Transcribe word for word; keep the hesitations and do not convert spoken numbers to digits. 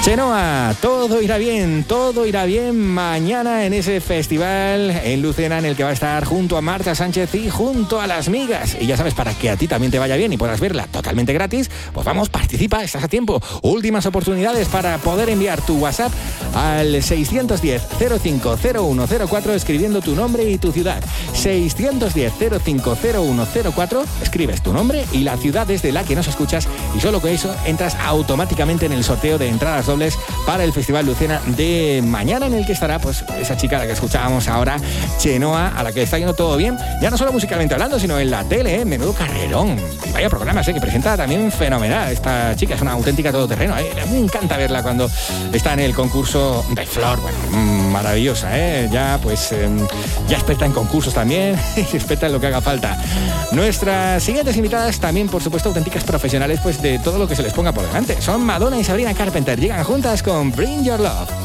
Chenoa, todo irá bien, todo irá bien mañana en ese festival en Lucena en el que va a estar junto a Marta Sánchez y junto a Las Migas. Y ya sabes, para que a ti también te vaya bien y puedas verla totalmente gratis, pues vamos, participa, estás a tiempo. Últimas oportunidades para poder enviar tu WhatsApp al seiscientos diez cero cinco cero uno cero cuatro escribiendo tu nombre y tu ciudad. seiscientos diez cero cinco cero uno cero cuatro, escribes tu nombre y la ciudad desde la que nos escuchas y solo con eso entras automáticamente en el sorteo de entradas dobles para el Festival Lucena de mañana, en el que estará pues esa chica a la que escuchábamos ahora, Chenoa, a la que está yendo todo bien, ya no solo musicalmente hablando, sino en la tele, ¿eh? Menudo carrerón. Y vaya programas, ¿eh? Que presenta también fenomenal. Esta chica es una auténtica todoterreno, ¿eh? A mí me encanta verla cuando está en el concurso de Flor. Bueno, maravillosa, ¿eh? Ya pues eh, ya experta en concursos también, experta en lo que haga falta. Nuestras siguientes invitadas también, por supuesto, auténticas profesionales pues de todo lo que se les ponga por delante. Son Madonna y Sabrina Carpenter. Llegan juntas con Bring Your Love.